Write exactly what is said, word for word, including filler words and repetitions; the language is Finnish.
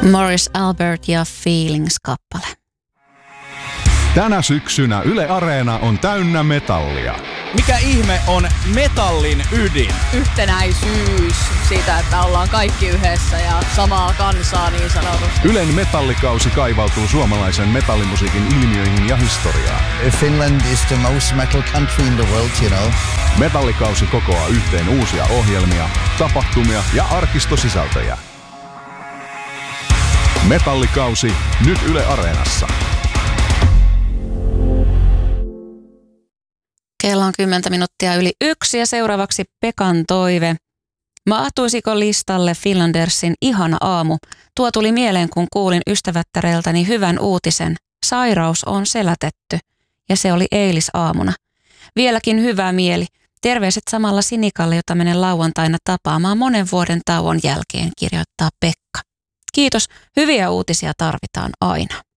Morris Albert ja Feelings-kappale. Tänä syksynä Yle Areena on täynnä metallia. Mikä ihme on metallin ydin? Yhtenäisyys siitä, että ollaan kaikki yhdessä ja samaa kansaa niin sanotusti. Ylen metallikausi kaivautuu suomalaisen metallimusiikin ilmiöihin ja historiaan. Finland is the most metal country in the world, you know. Metallikausi kokoaa yhteen uusia ohjelmia, tapahtumia ja arkistosisältöjä. Metallikausi nyt Yle Areenassa. Kello on kymmentä minuuttia yli yksi ja seuraavaksi Pekan toive. Mahtuisiko listalle Finlandersin Ihana aamu? Tuo tuli mieleen, kun kuulin ystävättäreltäni hyvän uutisen. Sairaus on selätetty ja se oli eilisaamuna. Vieläkin hyvä mieli. Terveiset samalla Sinikalle, jota menen lauantaina tapaamaan monen vuoden tauon jälkeen, kirjoittaa Pekka. Kiitos. Hyviä uutisia tarvitaan aina.